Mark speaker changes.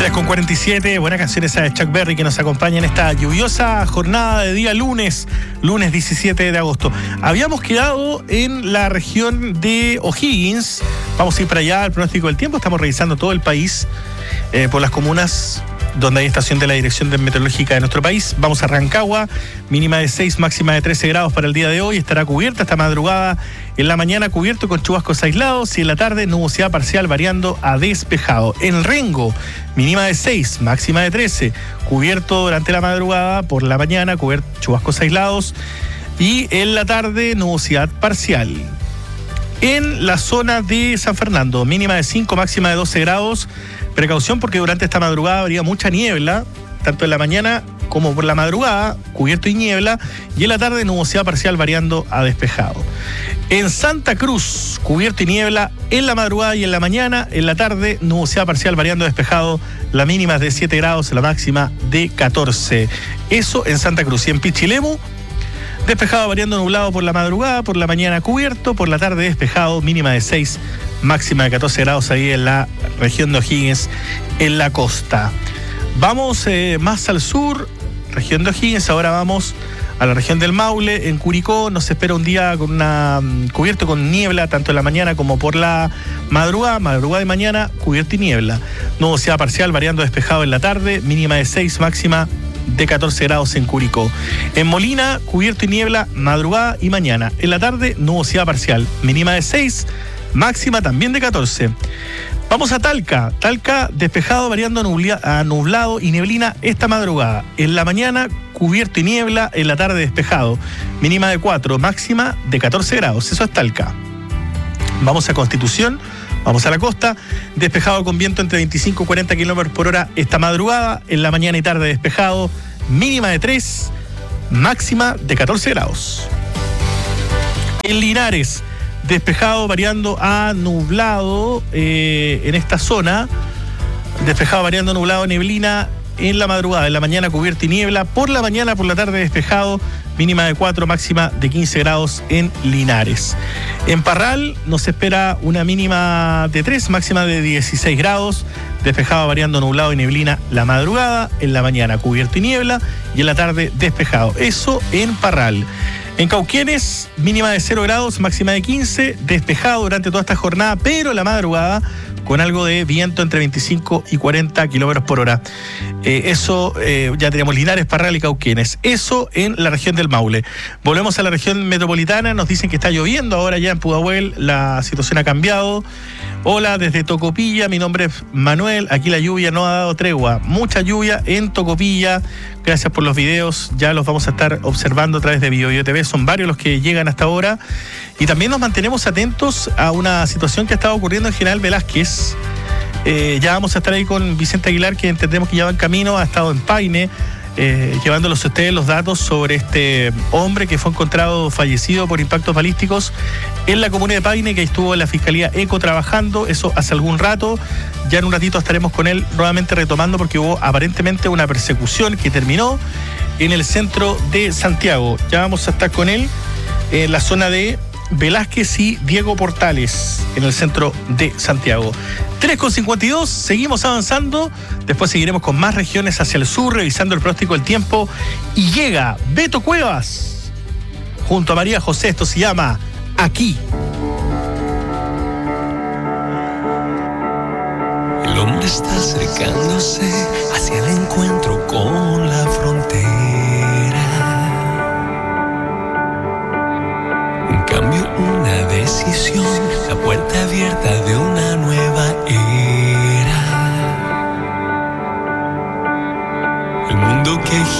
Speaker 1: 3:47, buena canción esa de Chuck Berry que nos acompaña en esta lluviosa jornada de día lunes 17 de agosto. Habíamos quedado en la región de O'Higgins, vamos a ir para allá al pronóstico del tiempo, estamos revisando todo el país por las comunas donde hay estación de la Dirección Meteorológica de nuestro país. Vamos a Rancagua, mínima de 6, máxima de 13 grados para el día de hoy. Estará cubierta esta madrugada, en la mañana cubierto con chubascos aislados y en la tarde nubosidad parcial variando a despejado. En Rengo, mínima de 6, máxima de 13, cubierto durante la madrugada, por la mañana cubierto chubascos aislados y en la tarde nubosidad parcial. En la zona de San Fernando, mínima de 5, máxima de 12 grados. Precaución porque durante esta madrugada habría mucha niebla, tanto en la mañana como por la madrugada, cubierto y niebla, y en la tarde nubosidad parcial variando a despejado. En Santa Cruz, cubierto y niebla en la madrugada y en la mañana, en la tarde nubosidad parcial variando a despejado, la mínima es de 7 grados, la máxima de 14. Eso en Santa Cruz. Y en Pichilemu, despejado variando nublado por la madrugada, por la mañana cubierto, por la tarde despejado, mínima de 6, máxima de 14 grados ahí en la región de O'Higgins, en la costa. Vamos más al sur, región de O'Higgins, ahora vamos a la región del Maule. En Curicó nos espera un día con cubierto con niebla, tanto en la mañana como por la madrugada y mañana, cubierto y niebla. Nubosidad parcial variando despejado en la tarde, mínima de 6, máxima de 14 grados en Curicó. En Molina, cubierto y niebla, madrugada y mañana. En la tarde, nubosidad parcial, mínima de 6, máxima también de 14. Vamos a Talca. Talca, despejado variando a nublado y neblina esta madrugada. En la mañana, cubierto y niebla, en la tarde despejado. Mínima de 4, máxima de 14 grados. Eso es Talca. Vamos a Constitución. Vamos a la costa, despejado con viento entre 25 y 40 kilómetros por hora esta madrugada, en la mañana y tarde despejado, mínima de 3, máxima de 14 grados. En Linares, despejado variando a nublado en esta zona, despejado variando a nublado, neblina en la madrugada, en la mañana cubierto y niebla, por la mañana, por la tarde despejado, mínima de 4, máxima de 15 grados en Linares. En Parral nos espera una mínima de 3, máxima de 16 grados, despejado variando nublado y neblina la madrugada, en la mañana cubierto y niebla y en la tarde despejado. Eso en Parral. En Cauquenes, mínima de 0 grados, máxima de 15, despejado durante toda esta jornada, pero la madrugada con algo de viento entre 25 y 40 kilómetros por hora. Ya tenemos Linares, Parral y Cauquenes. Eso en la región del Maule. Volvemos a la región metropolitana. Nos dicen que está lloviendo ahora ya en Pudahuel. La situación ha cambiado. Hola, desde Tocopilla. Mi nombre es Manuel. Aquí la lluvia no ha dado tregua. Mucha lluvia en Tocopilla. Gracias por los videos. Ya los vamos a estar observando a través de BioBio TV. Son varios los que llegan hasta ahora. Y también nos mantenemos atentos a una situación que ha estado ocurriendo en General Velázquez. Ya vamos a estar ahí con Vicente Aguilar, que entendemos que ya va en camino, ha estado en Paine, llevándolos a ustedes los datos sobre este hombre que fue encontrado fallecido por impactos balísticos en la comuna de Paine, que estuvo en la Fiscalía ECO trabajando, eso hace algún rato. Ya en un ratito estaremos con él nuevamente retomando, porque hubo aparentemente una persecución que terminó en el centro de Santiago. Ya vamos a estar con él en la zona de Velázquez y Diego Portales, en el centro de Santiago. 3:52, seguimos avanzando. Después seguiremos con más regiones hacia el sur, revisando el pronóstico del tiempo. Y llega Beto Cuevas junto a María José. Esto se llama Aquí.
Speaker 2: El hombre está acercándose hacia el encuentro con la frontera. Un cambio, una decisión, la puerta abierta de una nueva era. El mundo que